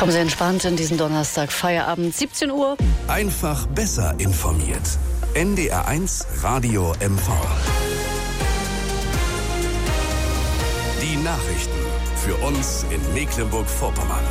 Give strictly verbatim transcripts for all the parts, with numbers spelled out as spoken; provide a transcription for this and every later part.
Kommen Sie entspannt in diesen Donnerstag, Feierabend, siebzehn Uhr. Einfach besser informiert. N D R eins Radio M V. Die Nachrichten für uns in Mecklenburg-Vorpommern.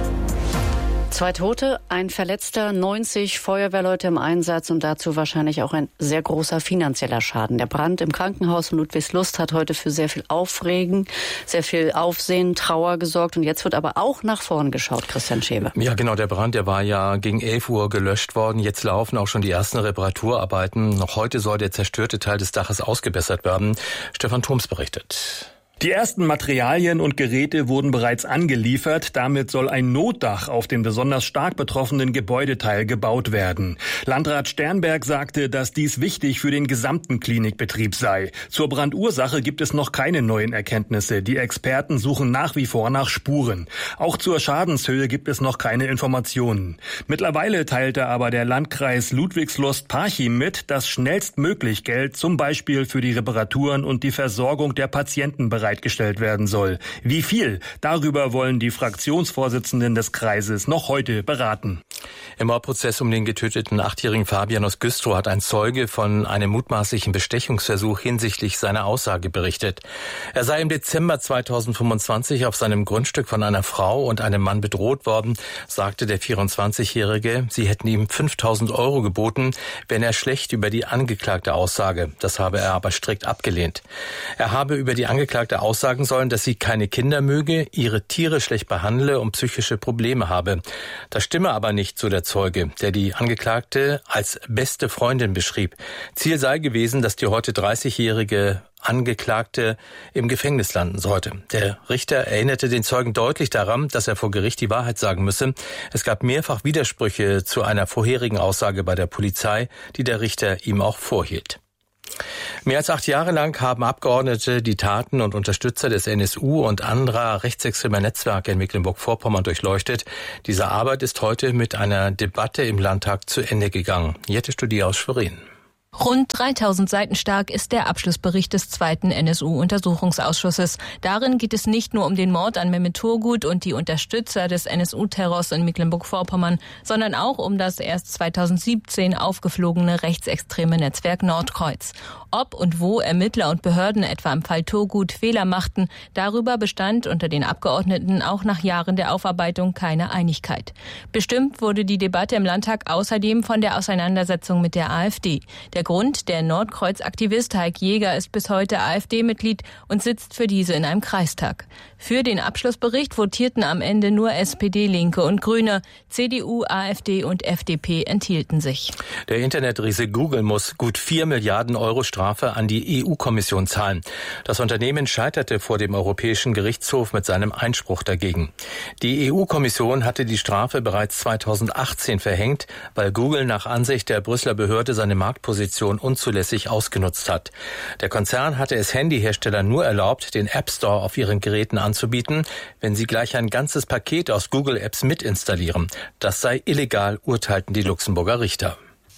Zwei Tote, ein Verletzter, neunzig Feuerwehrleute im Einsatz und dazu wahrscheinlich auch ein sehr großer finanzieller Schaden. Der Brand im Krankenhaus in Ludwigslust hat heute für sehr viel Aufregen, sehr viel Aufsehen, Trauer gesorgt. Und jetzt wird aber auch nach vorn geschaut, Christian Schewe. Ja, genau, der Brand, der war ja gegen elf Uhr gelöscht worden. Jetzt laufen auch schon die ersten Reparaturarbeiten. Noch heute soll der zerstörte Teil des Daches ausgebessert werden. Stefan Thoms berichtet. Die ersten Materialien und Geräte wurden bereits angeliefert. Damit soll ein Notdach auf den besonders stark betroffenen Gebäudeteil gebaut werden. Landrat Sternberg sagte, dass dies wichtig für den gesamten Klinikbetrieb sei. Zur Brandursache gibt es noch keine neuen Erkenntnisse. Die Experten suchen nach wie vor nach Spuren. Auch zur Schadenshöhe gibt es noch keine Informationen. Mittlerweile teilte aber der Landkreis Ludwigslust-Parchim mit, dass schnellstmöglich Geld zum Beispiel für die Reparaturen und die Versorgung der Patienten bereitgestellt gestellt werden soll. Wie viel? Darüber wollen die Fraktionsvorsitzenden des Kreises noch heute beraten. Im Mordprozess um den getöteten achtjährigen Fabian aus Güstrow hat ein Zeuge von einem mutmaßlichen Bestechungsversuch hinsichtlich seiner Aussage berichtet. Er sei im Dezember zweitausendfünfundzwanzig auf seinem Grundstück von einer Frau und einem Mann bedroht worden, sagte der vierundzwanzigjährige. Sie hätten ihm fünftausend Euro geboten, wenn er schlecht über die angeklagte aussage. Das habe er aber strikt abgelehnt. Er habe über die angeklagte aussagen sollen, dass sie keine Kinder möge, ihre Tiere schlecht behandle und psychische Probleme habe. Das stimme aber nicht, so der Zeuge, der die Angeklagte als beste Freundin beschrieb. Ziel sei gewesen, dass die heute dreißigjährige Angeklagte im Gefängnis landen sollte. Der Richter erinnerte den Zeugen deutlich daran, dass er vor Gericht die Wahrheit sagen müsse. Es gab mehrfach Widersprüche zu einer vorherigen Aussage bei der Polizei, die der Richter ihm auch vorhielt. Mehr als acht Jahre lang haben Abgeordnete die Taten und Unterstützer des N S U und anderer rechtsextremer Netzwerke in Mecklenburg-Vorpommern durchleuchtet. Diese Arbeit ist heute mit einer Debatte im Landtag zu Ende gegangen. Jette Studier aus Schwerin. Rund dreitausend Seiten stark ist der Abschlussbericht des zweiten N S U-Untersuchungsausschusses. Darin geht es nicht nur um den Mord an Mehmet Turgut und die Unterstützer des N S U-Terrors in Mecklenburg-Vorpommern, sondern auch um das erst zweitausendsiebzehn aufgeflogene rechtsextreme Netzwerk Nordkreuz. Ob und wo Ermittler und Behörden etwa im Fall Turgut Fehler machten, darüber bestand unter den Abgeordneten auch nach Jahren der Aufarbeitung keine Einigkeit. Bestimmt wurde die Debatte im Landtag außerdem von der Auseinandersetzung mit der AfD. Der Grund, der Nordkreuz-Aktivist Heik Jäger ist bis heute AfD-Mitglied und sitzt für diese in einem Kreistag. Für den Abschlussbericht votierten am Ende nur S P D, Linke und Grüne. C D U, AfD und F D P enthielten sich. Der Internetriese Google muss gut vier Milliarden Euro Strafe an die E U-Kommission zahlen. Das Unternehmen scheiterte vor dem Europäischen Gerichtshof mit seinem Einspruch dagegen. Die E U-Kommission hatte die Strafe bereits zweitausendachtzehn verhängt, weil Google nach Ansicht der Brüsseler Behörde seine Marktposition unzulässig ausgenutzt hat. Der Konzern hatte es Handyherstellern nur erlaubt, den App Store auf ihren Geräten anzubieten, wenn sie gleich ein ganzes Paket aus Google Apps mitinstallieren. Das sei illegal, urteilten die Luxemburger Richter.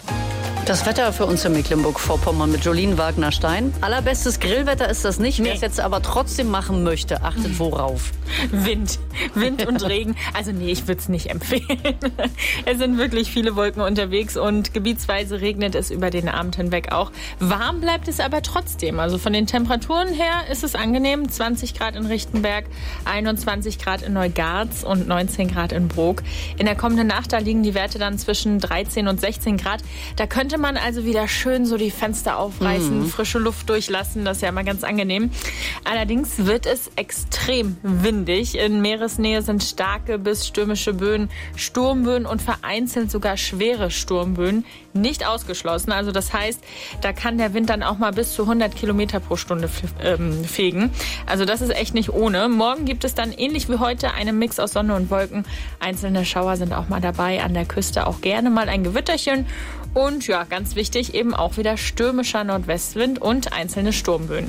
Das Wetter für uns in Mecklenburg-Vorpommern mit Jolien Wagner-Stein. Allerbestes Grillwetter ist das nicht. Nee. Wer es jetzt aber trotzdem machen möchte, achtet worauf? Wind. Wind und Regen. Also nee, ich würde es nicht empfehlen. Es sind wirklich viele Wolken unterwegs und gebietsweise regnet es über den Abend hinweg auch. Warm bleibt es aber trotzdem. Also von den Temperaturen her ist es angenehm. zwanzig Grad in Richtenberg, einundzwanzig Grad in Neugarz und neunzehn Grad in Brok. In der kommenden Nacht, da liegen die Werte dann zwischen dreizehn und sechzehn Grad. Da könnte man also wieder schön so die Fenster aufreißen, mhm. frische Luft durchlassen, das ist ja immer ganz angenehm. Allerdings wird es extrem windig. In Meeresnähe sind starke bis stürmische Böen, Sturmböen und vereinzelt sogar schwere Sturmböen nicht ausgeschlossen. Also das heißt, da kann der Wind dann auch mal bis zu hundert Kilometer pro Stunde fegen. Also das ist echt nicht ohne. Morgen gibt es dann ähnlich wie heute einen Mix aus Sonne und Wolken. Einzelne Schauer sind auch mal dabei, an der Küste auch gerne mal ein Gewitterchen. Und ja, ganz wichtig, eben auch wieder stürmischer Nordwestwind und einzelne Sturmböen.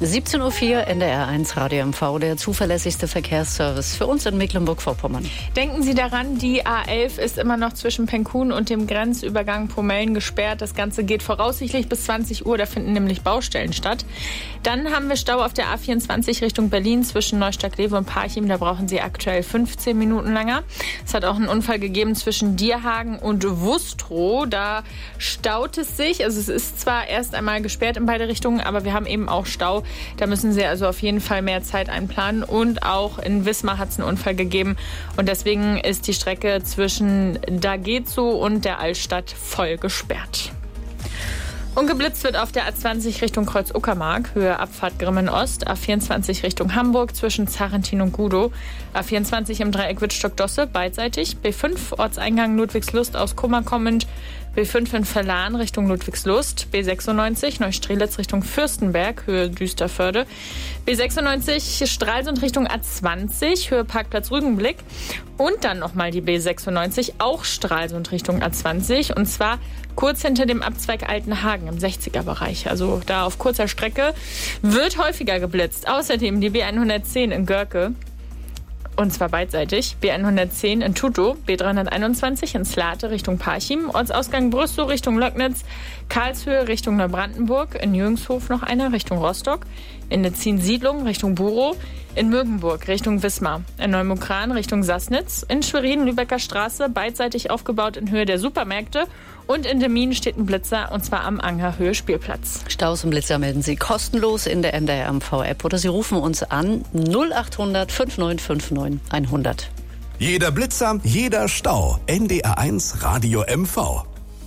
siebzehn Uhr vier, N D R eins Radio M V, der zuverlässigste Verkehrsservice für uns in Mecklenburg-Vorpommern. Denken Sie daran, die A elf ist immer noch zwischen Penkun und dem Grenzübergang Pomellen gesperrt. Das Ganze geht voraussichtlich bis zwanzig Uhr, da finden nämlich Baustellen statt. Dann haben wir Stau auf der A vierundzwanzig Richtung Berlin zwischen Neustadt-Glewe und Parchim. Da brauchen Sie aktuell fünfzehn Minuten länger. Es hat auch einen Unfall gegeben zwischen Dierhagen und Wustrow. Da staut es sich. Also es ist zwar erst einmal gesperrt in beide Richtungen, aber wir haben eben auch Stau. Da müssen Sie also auf jeden Fall mehr Zeit einplanen. Und auch in Wismar hat es einen Unfall gegeben. Und deswegen ist die Strecke zwischen Dagezo und der Altstadt voll gesperrt. Und geblitzt wird auf der A zwanzig Richtung Kreuz-Uckermark, Höhe Abfahrt Grimmen-Ost, A vierundzwanzig Richtung Hamburg zwischen Zarentin und Gudow, A vierundzwanzig im Dreieck Wittstock-Dosse beidseitig, B fünf Ortseingang Ludwigslust aus Kummer kommend, B fünf in Verlan Richtung Ludwigslust, B sechsundneunzig Neustrelitz Richtung Fürstenberg, Höhe Düsterförde, B sechsundneunzig Stralsund Richtung A zwanzig, Höhe Parkplatz Rügenblick und dann nochmal die B sechsundneunzig, auch Stralsund Richtung A zwanzig und zwar kurz hinter dem Abzweig Altenhagen im sechziger Bereich. Also da auf kurzer Strecke wird häufiger geblitzt. Außerdem die B hundertzehn in Görke. Und zwar beidseitig. B hundertzehn in Tutow, B dreihunderteinundzwanzig in Slate Richtung Parchim, Ortsausgang Brüssow Richtung Löcknitz, Karlshöhe Richtung Neubrandenburg, in Jüngshof noch einer Richtung Rostock, in Netzin-Siedlung Richtung Burow, in Mögenburg Richtung Wismar, in Neumukran Richtung Sassnitz, in Schwerin Lübecker Straße, beidseitig aufgebaut in Höhe der Supermärkte und in Demmin steht ein Blitzer und zwar am Angerhöhe Spielplatz. Staus und Blitzer melden Sie kostenlos in der N D R M V-App oder Sie rufen uns an null acht hundert fünfundneunzig neunundfünfzig hundert. Jeder Blitzer, jeder Stau. N D R eins Radio M V.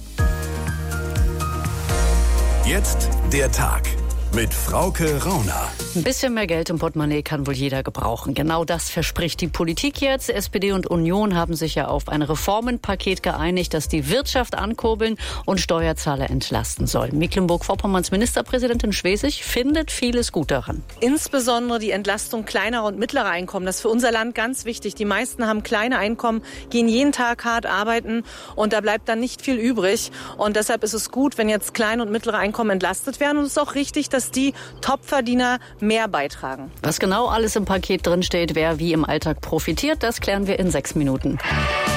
Jetzt der Tag mit Frauke Rauner. Ein bisschen mehr Geld im Portemonnaie kann wohl jeder gebrauchen. Genau das verspricht die Politik jetzt. S P D und Union haben sich ja auf ein Reformenpaket geeinigt, das die Wirtschaft ankurbeln und Steuerzahler entlasten soll. Mecklenburg-Vorpommerns Ministerpräsidentin Schwesig findet vieles gut daran. Insbesondere die Entlastung kleinerer und mittlerer Einkommen. Das ist für unser Land ganz wichtig. Die meisten haben kleine Einkommen, gehen jeden Tag hart arbeiten und da bleibt dann nicht viel übrig. Und deshalb ist es gut, wenn jetzt kleine und mittlere Einkommen entlastet werden. Und es ist auch richtig, dass die Topverdiener mehr beitragen. Was genau alles im Paket drin steht, wer wie im Alltag profitiert, das klären wir in sechs Minuten.